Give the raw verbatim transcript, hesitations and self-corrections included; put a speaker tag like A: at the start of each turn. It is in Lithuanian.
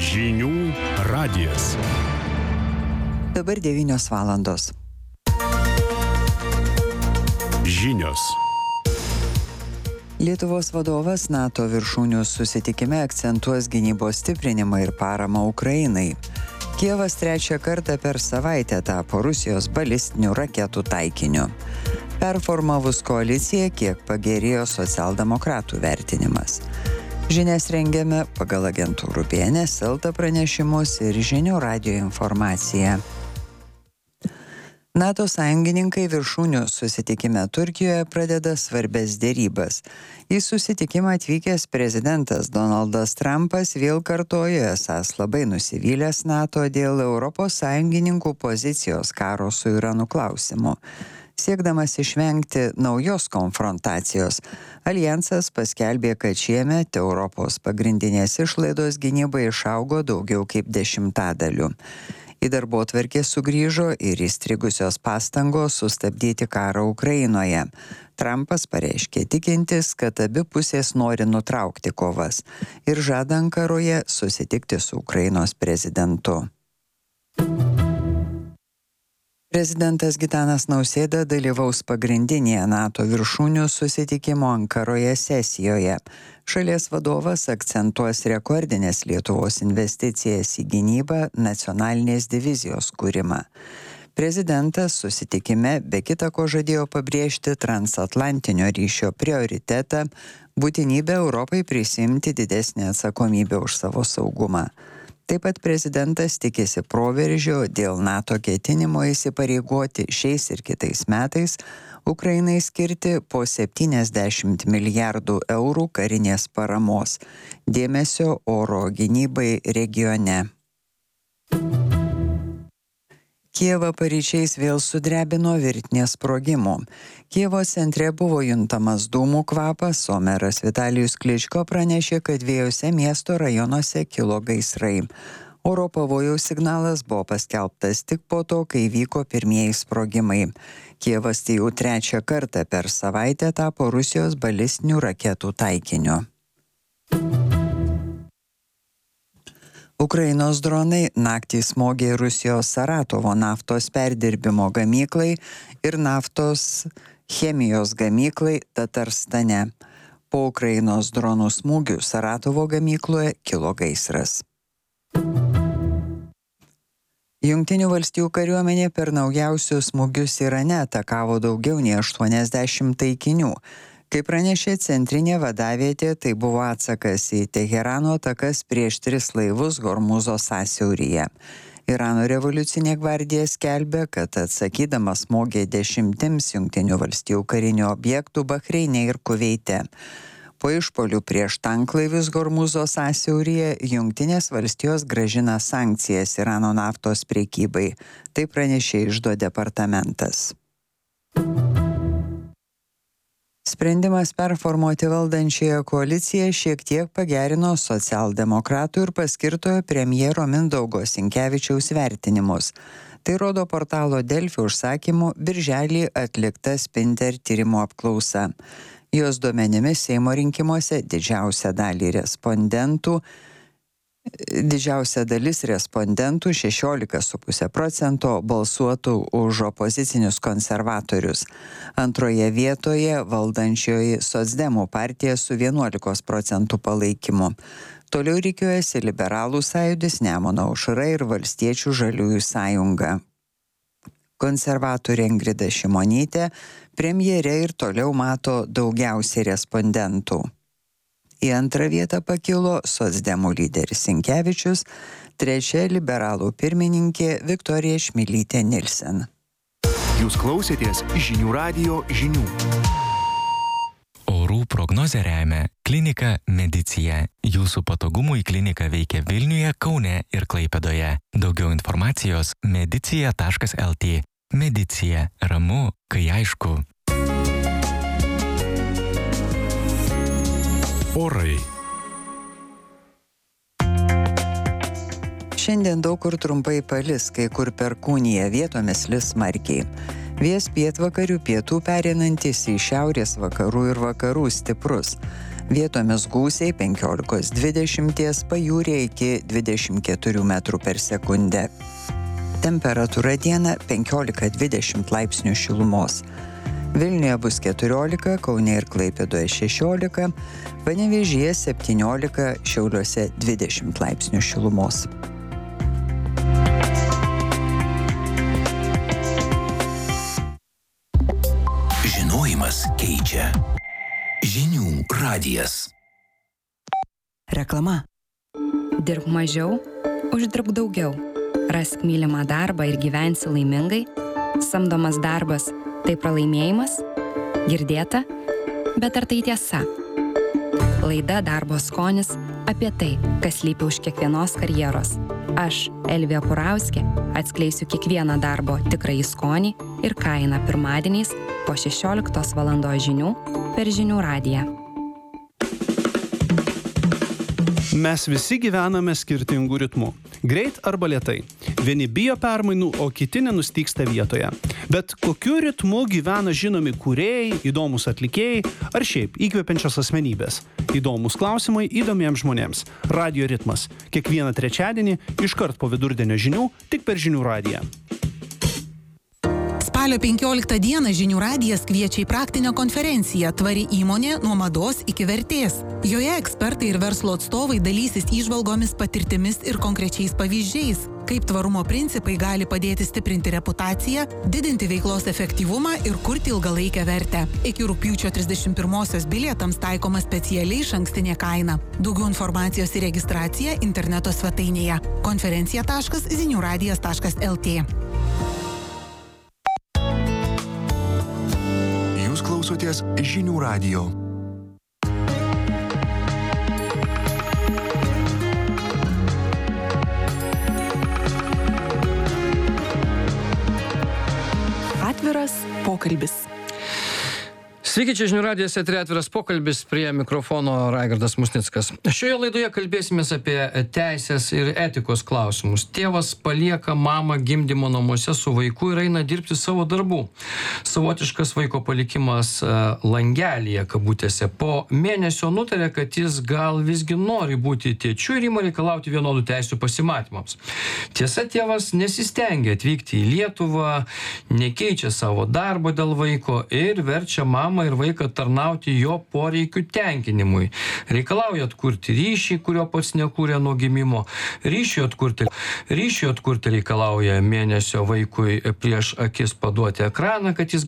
A: Žinių radijas.
B: Dabar devynios valandos.
A: Žinios.
B: Lietuvos vadovas NATO viršūnių susitikime akcentuos gynybos stiprinimą ir paramą Ukrainai. Kijevas trečią kartą per savaitę tapo Rusijos balistinių raketų taikiniu. Performavus koaliciją, kiek pagerėjo socialdemokratų vertinimas. Žinias rengiame pagal agentūrų B N S L T pranešimus ir Žinių radijo informaciją. NATO sąjungininkai viršūnių susitikime Turkijoje pradeda svarbes dėrybas. Į susitikimą atvykęs prezidentas Donaldas Trumpas vėl kartojo esąs labai nusivylęs NATO dėl Europos sąjungininkų pozicijos karo su Iranu klausimu. Siekdamas išvengti naujos konfrontacijos, Aljansas paskelbė, kad šiemet Europos pagrindinės išlaidos gynybai išaugo daugiau kaip dešimtadaliu. Į darbotvarkę sugrįžo ir įstrigusios pastangos sustabdyti karą Ukrainoje. Trumpas pareiškė tikintis, kad abi pusės nori nutraukti kovas ir žada Ankaroje susitikti su Ukrainos prezidentu. Prezidentas Gitanas Nausėda dalyvaus pagrindinėje NATO viršūnių susitikimo Ankaroje sesijoje. Šalies vadovas akcentuos rekordinės Lietuvos investicijas į gynybą, nacionalinės divizijos kūrimą. Prezidentas susitikime be kita ko žadėjo pabrėžti transatlantinio ryšio prioritetą, būtinybę Europai prisiimti didesnę atsakomybę už savo saugumą. Taip pat prezidentas tikisi proveržio dėl NATO ketinimo įsipareigoti šiais ir kitais metais Ukrainai skirti po septyniasdešimt milijardų eurų karinės paramos, dėmesio oro gynybai regione. Kijevą paryčiais vėl sudrebino virtinė sprogimų. Kijevo centre buvo juntamas dūmų kvapas, o meras Vitalijus Kličko pranešė, kad dviejose miesto rajonuose kilo gaisrai. Oro pavojaus signalas buvo paskelbtas tik po to, kai vyko pirmieji sprogimai. Kijevas tai jau trečią kartą per savaitę tapo Rusijos balistinių raketų taikiniu. Ukrainos dronai naktį smogė Rusijos Saratovo naftos perdirbimo gamyklai ir naftos chemijos gamyklai Tatarstane. Po Ukrainos dronų smūgių Saratovo gamykloje kilo gaisras. Jungtinių valstijų kariuomenė per naujausius smūgius Irane atakavo daugiau nei aštuoniasdešimt taikinių. Kaip pranešė centrinė vadavietė, tai buvo atsakas į Teherano atakas prieš tris laivus Hormūzo sąsiauryje. Irano revoliucinė gvardija skelbė, kad atsakydamas smogė dešimtims Jungtinių valstijų karinių objektų Bahreine ir Kuveite. Po išpuolių prieš tanklaivius Hormūzo sąsiauryje Jungtinės valstijos grąžina sankcijas Irano naftos prekybai. Tai pranešė Iždo departamentas. Sprendimas performuoti valdančiąją koaliciją šiek tiek pagerino socialdemokratų ir paskirtojo premjero Mindaugo Sinkevičiaus vertinimus. Tai rodo portalo Delfi užsakymu birželį atlikta Spinter tyrimo apklausa. Jos duomenimis Seimo rinkimuose didžiausia dalį respondentų Didžiausia dalis respondentų šešiolika su puse procento balsuotų už opozicinius konservatorius. Antroje vietoje valdančioji Socdemų partija su vienuolika procentų palaikymu. Toliau rikiuojasi Liberalų sąjūdis, Nemuno aušra ir Valstiečių žaliųjų sąjunga. Konservatorė Ingrida Šimonytė premjere ir toliau mato daugiausiai respondentų. Į antrą vietą pakilo Socdemų lyderis Sinkevičius, trečia liberalų pirmininkė Viktorija Čmilytė Nilsen.
A: Jūs klausėtės Žinių radijo žinių.
C: Orų prognozę remia Klinika Medicija. Jūsų patogumui klinika veikia Vilniuje, Kaune ir Klaipėdoje. Daugiau informacijos medicija taškas el tė. Medicija. Ramu, kai aišku.
A: Orai.
B: Šiandien daug kur trumpai palis, kai kur perkūnija, vietomis lis smarkiai. Vėjas pietvakarių pietų pereinantis į šiaurės vakarų ir vakarų stiprus. Vietomis gūsiai penkiolika dvidešimt, pajūryje iki dvidešimt keturių metrų per sekundę. Temperatūra dieną penkiolika dvidešimt laipsnių šilumos. Vilniuje bus keturiolika, Kaune ir Klaipėdoje šešiolika, Panevėžyje septyniolika, Šiauliuose dvidešimt laipsnių šilumos.
D: Žinojimas keičia. Žinių radijas.
E: Reklama.
F: Dirbk mažiau, uždirbk daugiau. Rask mylimą darbą ir gyvensi laimingai. Samdomas darbas – tai pralaimėjimas? Girdėta? Bet ar tai tiesa? Laida Darbo skonis apie tai, kas slypi už kiekvienos karjeros. Aš, Elvija Purauskė, atskleisiu kiekvieną darbo tikrąjį skonį ir kainą pirmadieniais po šešioliktos valandos žinių per Žinių radiją.
G: Mes visi gyvename skirtingų ritmų. Greit arba lėtai. Vieni bijo permainų, o kiti nenustygsta vietoje. Bet kokiu ritmu gyvena žinomi kūrėjai, įdomus atlikėjai ar šiaip įkvepiančios asmenybės? Įdomus klausimai įdomiems žmonėms. Radio ritmas. Kiekvieną trečiadienį, iškart po vidurdienio žinių, tik per Žinių radiją.
E: Spalio penkioliktą dieną Žinių radijas kviečia į praktinę konferenciją Tvari įmonė nuo mados iki vertės. Joje ekspertai ir verslo atstovai dalysis įžvalgomis, patirtimis ir konkrečiais pavyzdžiais, kaip tvarumo principai gali padėti stiprinti reputaciją, didinti veiklos efektyvumą ir kurti ilgalaikę vertę. Iki rugpjūčio trisdešimt pirmosios bilietams taikoma specialiai išankstinė kaina. Daugiau informacijos ir registracija interneto svetainėje konferencija taškas ziniuradijas taškas lt.
A: Jūs klausotės Žinių radijo.
E: Atviras pokalbis.
H: Sveiki, čia Žinių radijas, eteryje Atviras pokalbis, prie mikrofono Raigardas Musnickas. Šioje laidoje kalbėsimės apie teisės ir etikos klausimus. Tėvas palieka mamą gimdymo namuose su vaiku ir eina dirbti savo darbų. Savotiškas vaiko palikimas langelyje, kabutėse. Po mėnesio nutarė, kad jis gal visgi nori būti tėčiu ir ima reikalauti vienodų teisių pasimatymams. Tiesa, tėvas nesistengia atvykti į Lietuvą, nekeičia savo darbo dėl vaiko ir verčia mamą ir vaiką tarnauti jo poreikių tenkinimui. Reikalauja atkurti ryšį, kurio pats nekūrė nuo gimimo. Ryšį atkurti, ryšį atkurti reikalauja mėnesio vaikui prieš akis paduoti ekraną, kad jis